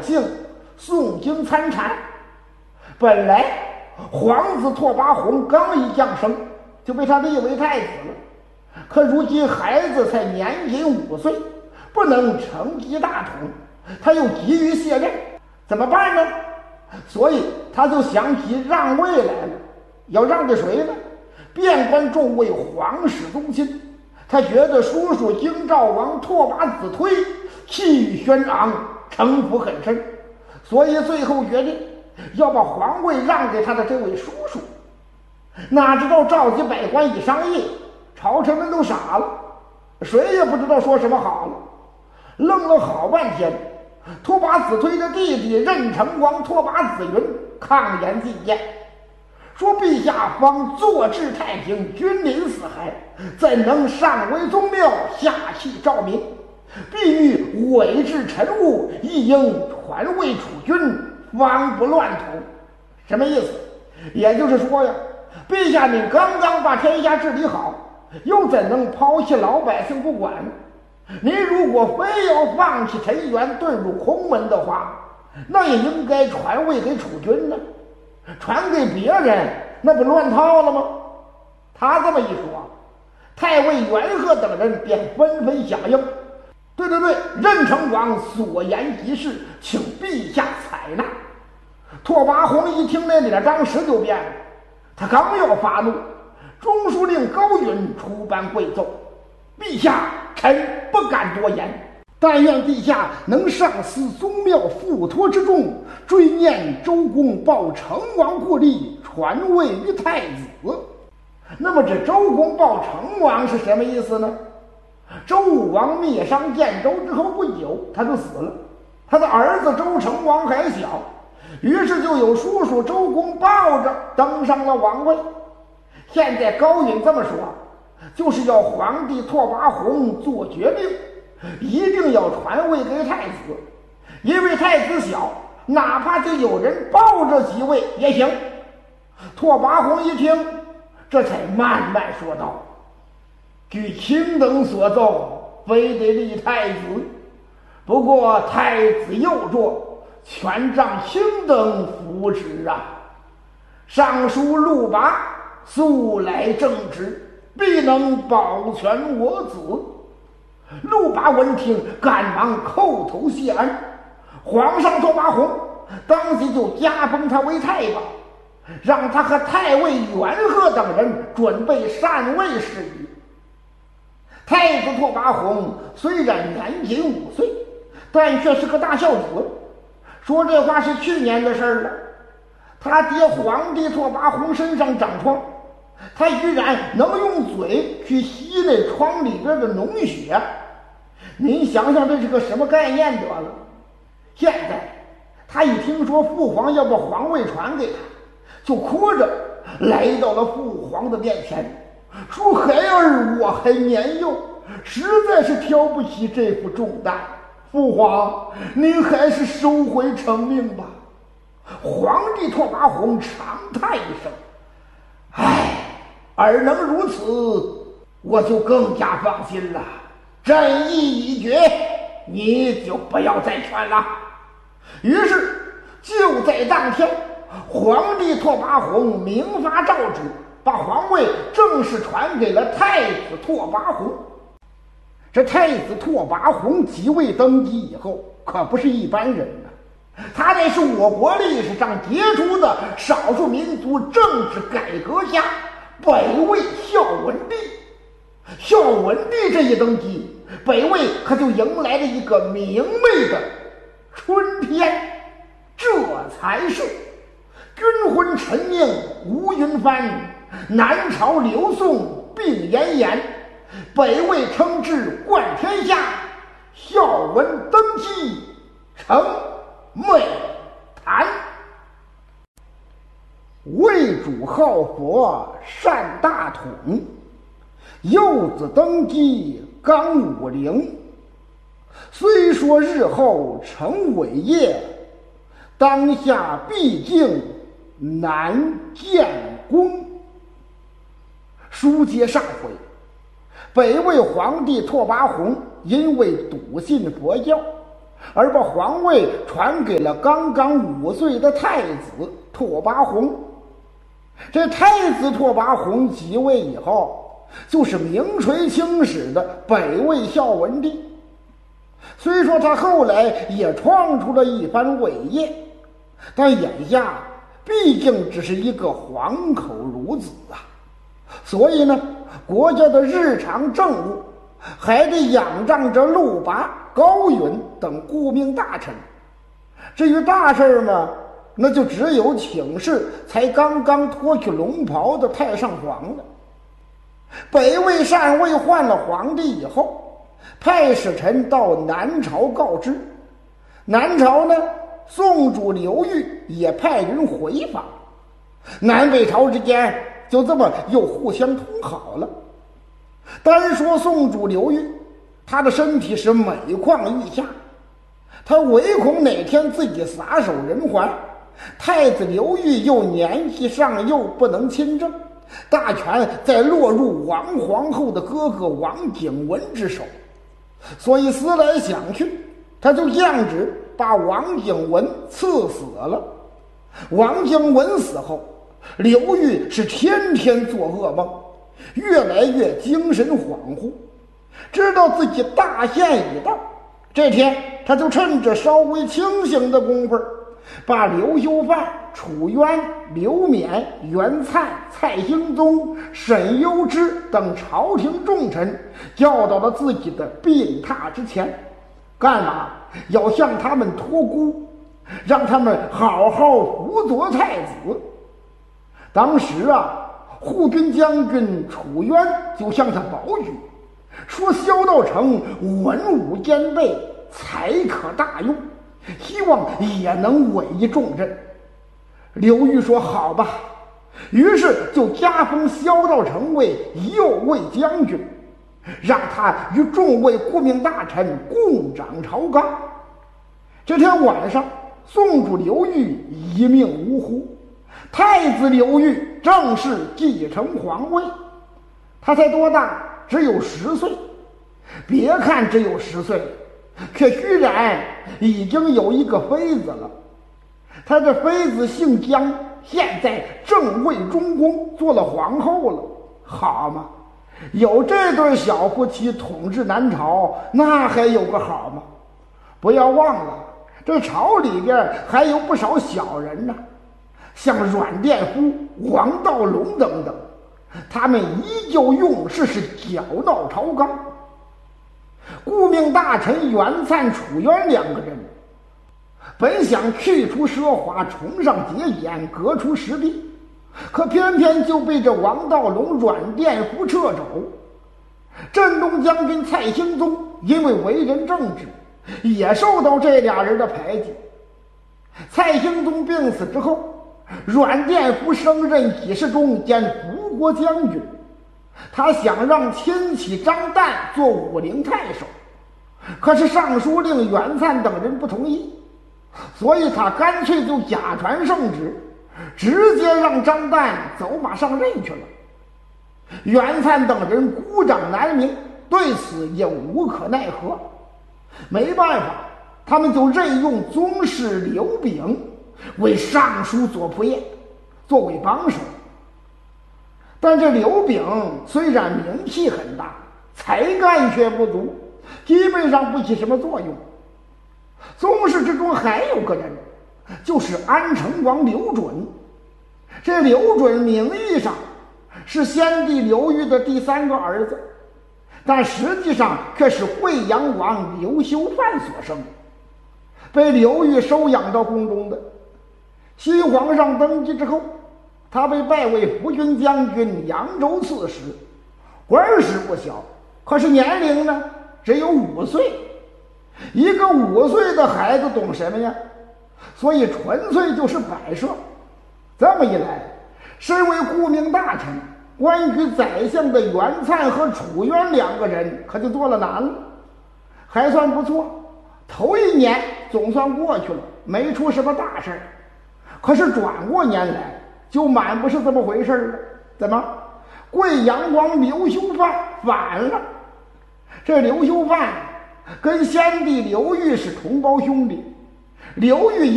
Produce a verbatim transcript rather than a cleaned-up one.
姓诵经参禅。本来皇子拓跋宏刚一降生就被他立为太子了，可如今孩子才年仅五岁，不能承继大统，他又急于卸任，怎么办呢？所以他就想起让位来了。要让给谁呢？遍观众位皇室宗亲，他觉得叔叔京兆王拓跋子推气宇轩昂，城府很深，所以最后决定要把皇位让给他的这位叔叔。哪知道召集百官一商议，朝臣们都傻了，谁也不知道说什么好了。愣了好半天，拓跋子推的弟弟任城王拓跋子云抗言进谏，说陛下方坐治太平，君临四海，怎能上为宗庙，下弃诏民？必欲委治臣务，亦应传位储君，方不乱统。什么意思？也就是说呀，陛下你刚刚把天下治理好，又怎能抛弃老百姓不管？您如果非要放弃陈元，遁入空门的话，那也应该传位给储君呢，传给别人那不乱套了吗？他这么一说，太尉元贺等人便纷纷响应。对对对，任城王所言极是，请陛下采纳。拓跋宏一听那脸当时就变了，他刚要发怒，中书令高允出班跪奏：陛下，臣不敢多言，但愿陛下能上思宗庙付托之重，追念周公报成王故例，传位于太子。那么这周公报成王是什么意思呢？周武王灭商建州之后不久，他就死了，他的儿子周成王还小，于是就有叔叔周公抱着登上了王位。现在高允这么说，就是要皇帝拓跋宏做决定，一定要传位给太子，因为太子小，哪怕就有人抱着即位也行。拓跋宏一听，这才慢慢说道：据卿等所奏，非得立太子，不过太子幼弱，全仗卿等扶持啊。尚书陆拔素来正直，必能保全我子。陆拔闻听，赶忙叩头谢恩。皇上拓跋宏当即就加封他为太保，让他和太尉元贺等人准备禅位事宜。太子拓跋宏虽然年仅五岁，但却是个大孝子。说这话是去年的事了。他爹皇帝拓跋宏身上长疮，他居然能用嘴去吸那疮里边的脓血。您想想这是个什么概念得了。现在他一听说父皇要把皇位传给他，就哭着来到了父皇的面前，说孩儿我还年幼，实在是挑不起这副重担，父皇您还是收回成命吧。皇帝拓跋宏长叹一声：唉，尔能如此，我就更加放心了。朕意已决，你就不要再劝了。于是就在当天，皇帝拓跋宏明发诏旨，把皇位正式传给了太子拓跋宏。这太子拓跋宏即位登基以后，可不是一般人呐、啊，他那是我国历史上杰出的少数民族政治改革家，北魏孝文帝。孝文帝这一登基，北魏可就迎来了一个明媚的春天。这才是君婚陈命吴云帆，南朝刘宋并延延，北魏称制冠天下，孝文登基成美谈。魏主好佛善大统，幼子登基刚武陵。虽说日后成伟业，当下毕竟难见功。书接上回，北魏皇帝拓跋宏因为笃信佛教， 而把皇位传给了刚刚五岁的太子拓跋宏。这太子拓跋宏即位以后，就是名垂青史的北魏孝文帝。虽说他后来也创出了一番伟业，但眼下毕竟只是一个黄口孺子啊，所以呢，国家的日常政务还得仰仗着陆拔、高允等顾命大臣。至于大事嘛，那就只有请示才刚刚脱去龙袍的太上皇了。北魏禅位换了皇帝以后，派使臣到南朝告知。南朝呢，宋主刘裕也派人回访，南北朝之间就这么又互相通好了。单说宋主刘裕，他的身体是每况愈下，他唯恐哪天自己撒手人寰，太子刘裕又年纪尚幼，不能亲政，大权再落入王皇后的哥哥王景文之手，所以思来想去，他就降旨把王景文赐死了。王景文死后，刘裕是天天做噩梦，越来越精神恍惚，知道自己大限已到。这天他就趁着稍微清醒的功夫，把刘修范、楚渊、刘勉、袁粲、蔡兴宗、沈攸之等朝廷重臣叫到了自己的病榻之前。干嘛？要向他们托孤，让他们好好辅佐太子。当时啊，护军将军楚渊就向他保举，说萧道成文武兼备，才可大用，希望也能委以重任。刘裕说好吧，于是就加封萧道成为右卫将军，让他与众位顾命大臣共掌朝纲。这天晚上，宋主刘裕一命呜呼，太子刘裕正式继承皇位。他才多大？只有十岁。别看只有十岁，可居然已经有一个妃子了。他的妃子姓姜，现在正位中宫，做了皇后了。好嘛，有这对小夫妻统治南朝，那还有个好吗？不要忘了，这朝里边还有不少小人呢、啊，像阮殿夫、王道隆等等，他们依旧用事是搅闹朝纲。顾命大臣袁粲、楚渊两个人本想去除奢华，崇尚节俭，革除实力，可偏偏就被这王道隆、阮殿夫掣肘。镇东将军蔡兴宗因为为人正直，也受到这俩人的排挤。蔡兴宗病死之后，阮殿夫升任给事中兼辅国将军，他想让亲戚张旦做武陵太守，可是尚书令袁粲等人不同意，所以他干脆就假传圣旨，直接让张旦走马上任去了。袁粲等人孤掌难鸣，对此也无可奈何。没办法，他们就任用宗室刘炳为尚书左仆射，作为帮手。但这刘炳虽然名气很大，才干却不足，基本上不起什么作用。宗室之中还有个人，就是安成王刘准。这刘准名义上是先帝刘裕的第三个儿子，但实际上却是惠阳王刘修范所生，被刘裕收养到宫中的。新皇上登基之后，他被拜为辅军将军、扬州刺史，官职不小，可是年龄呢只有五岁。一个五岁的孩子懂什么呀？所以纯粹就是摆设。这么一来，身为顾命大臣，关于宰相的袁粲和楚渊两个人可就做了难了。还算不错，头一年总算过去了，没出什么大事。可是转过年来，就满不是这么回事了。怎么？贵阳王刘修范反了。这刘修范跟先帝刘裕是同胞兄弟。刘裕